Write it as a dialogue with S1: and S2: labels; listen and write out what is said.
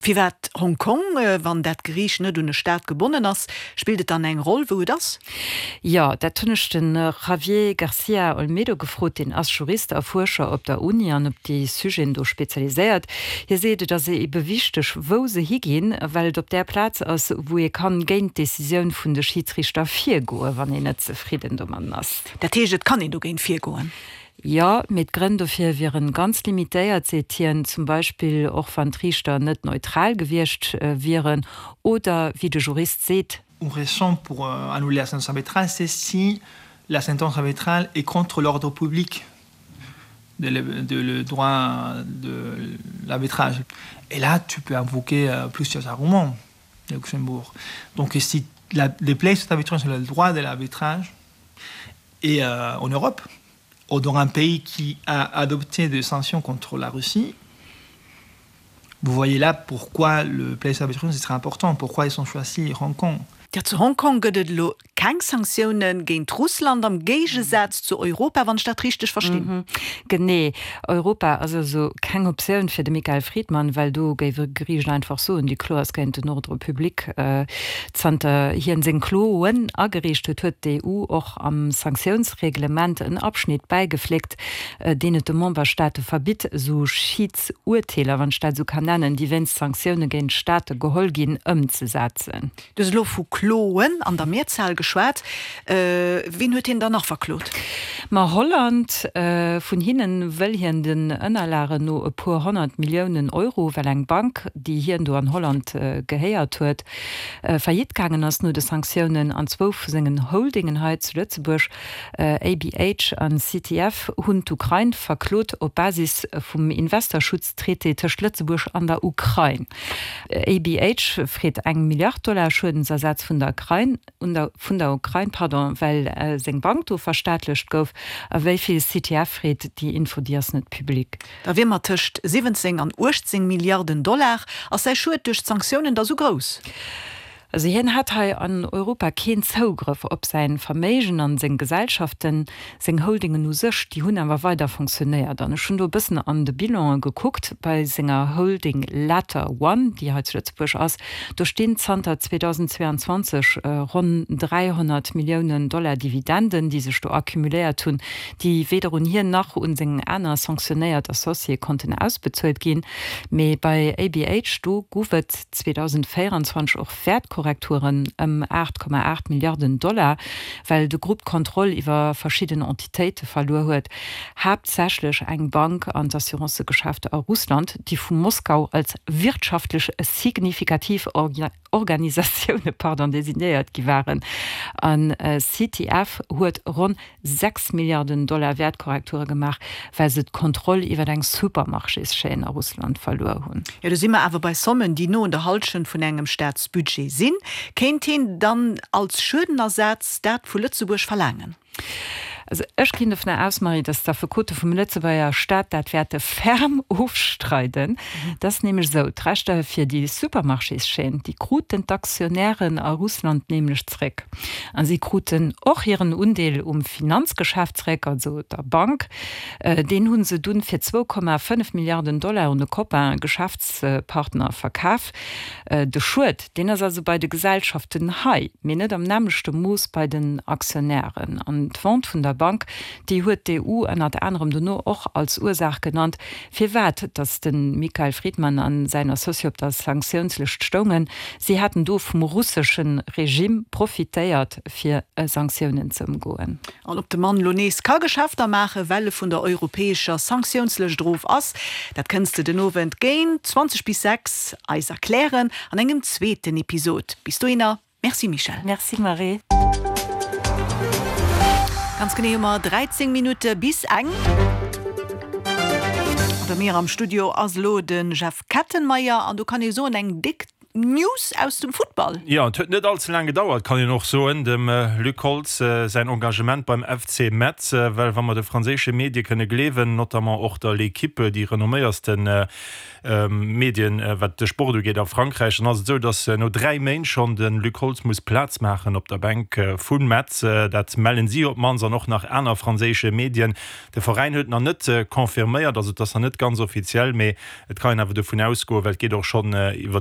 S1: Wie wat Hongkong, wann dat Griech net du Staat gebunden ass, spielt dann eng Rolle, wo das?
S2: Ja, der tunnechten Javier Garcia Olmedo gefrot den as Jurist a Forscher op der Uni an op die Sujen do spezialisiert. Hier seht, dat se e bewichtech wo se higin, weil op der Platz ass wo ihr kann géint Deciioun vun de Schiedsrichter 4 goe, wann ihr net zufrieden do man ass.
S1: Der Teget kann du géint 4 goen.
S2: Ja, mit Gründe dafür wären ganz limitiert zitieren, zum Beispiel auch van Richter nicht neutral gewirrscht wären oder wie der Jurist sieht.
S3: Une raison pour annuler la sentence arbitrale, c'est si la sentence arbitrale est contre l'ordre public le droit de l'arbitrage. Et là, tu peux invoquer plusieurs arguments de Luxembourg. Donc, si les plaies sont arbitrées sur le droit de l'arbitrage et en Europe, ou dans un pays qui a adopté des sanctions contre la Russie, vous voyez là pourquoi le place d'arbitration c'est très important, pourquoi ils ont choisi Hong Kong.
S1: Ja, zu Hongkong gëtt lo keng Sanktionen géint Russland am Géigesatz zu Europa, wann dat richtig verstehen.
S2: Genné, Europa also so keng Opioun fir de Michael Friedmann, weil du géiwer Griechen einfach so in die Klos kennt de Nordrepublik Zter hi en seng Kloen agericht huet d EU och am Sanktionsreglement en Abschnitt beigefleckt, den et de Memberstaate verbit so Schiedsurteiler, wann Staat so kann nennen, die wenn Sanktionen géint Staate geholl gin ëmzusetzen.
S1: Das lo vu Kloen an der Mehrzahl geschwert, wen huet hin danach verklot?
S2: Ma Holland vun hinnen well hi den ënnerlare no e paar 100 Millionen Euro, well eng Bank, die hier do an Holland gehéiert huet, verjiet gangen ass no de Sanktionen an 12 segen Holdingenheit zu Lützeburg, ABH an CTF hunn d'Ukraine verklot op Basis vum Investorschutztrete terch Lützeburg an der Ukraine. ABH friet eng $1 Milliard Schuldensatz vun der Ukraine weil seg Bank do verstaatlecht gouf, a wéiviel CTF reet die Infodiers net publik.
S1: Da wie mat tcht 17 an 18 Milliarden $, ass sei Schuld duch Sanktionen da so groß.
S2: Also hier hat er an Europa keinen Zugriff op sein Vermögen an seinen Gesellschaften, seine Holdingen nu sech, die hun aber weiter funktioniert. Dann schon do bisschen an de Bilan geguckt bei seiner Holding Latter One, die halt Lützeburg aus. Da stehen 2022 rund $300 Millionen Dividenden, die sich da akkumuliert tun, die wederum hier nach und einer sanktioniert Associé konnten ausbezahlt gehen. Aber bei ABH do gouft 2024 auch Wertkorrekturen 8,8 Milliarden $, weil de Gruppekontroll iwwer verschiedene Entitäten verloren huet, hauptsächlich eng Bank an Assurancegeschäfte aus Russland, die von Moskau als wirtschaftlich signifikativ Organisation designiert waren. An CTF huet rund 6 Milliarden $ Wertkorrekture gemacht, weil se Kontrolle iwwer eng Supermarchésschein aus Russland verloren hun.
S1: Ja, da sind wir aber bei Summen, die nur in der Halschen von engem Staatsbudget sind, kennt ihn dann als Schuldenersatz dat vu Lützeburg verlangen.
S2: Also ich kenne davon ausmachen, dass der Verkote vom Lützeburger Staat das Werte ferm aufstreiten. Das ist nämlich so, die Rechte für die Supermarchés schön, die kruten Aktionären aus Russland nämlich zurück. Und sie kruten auch ihren Undeel Finanzgeschäft zurück, also der Bank. Den haben sie dann für $2,5 Milliarden und den Kopf Geschäftspartner verkauft. Der Schuld, den ist also bei den Gesellschaften high, mir nicht am nämlichsten Muss bei den Aktionären. Und die Wand von der Bank, die huet die EU an anderem nur auch als Ursache genannt, für wat, dass den Michael Friedmann an seiner Associé das Sanktionslist stungen, sie hatten do vom russischen Regime profitiert für Sanktionen zu umgehen.
S1: Und ob der Mann Lones ka Geschäfter mache, Welle von der europäischer Sanktionslist drauf ass, dat kannst du den Novent gehen, 20/6 Eis erklären an engem zweiten Episode. Bist du inner? Merci Michel.
S2: Merci Marie.
S1: Ganz genau immer 13 Minuten bis eng. Oder mir am Studio Oslo den Jeff Kattenmeier und du kannst so eng dick News aus dem Football.
S4: Ja, und nicht allzu lange gedauert, kann ich noch so in dem Luc Holtz sein Engagement beim FC Metz, weil wenn man die französische Medien können leben, notamment auch der L'Equipe, die renommiersten Medien, was der Sport geht auf Frankreich, und also so, dass nur 3 Menschen schon den Luc Holtz muss Platz machen auf der Bank von Metz. Das melden sie, ob man so noch nach einer französischen Medien. Der Verein hat noch nicht konfirmiert, also das ist nicht ganz offiziell, aber es kann aber davon ausgehen, weil es geht auch schon über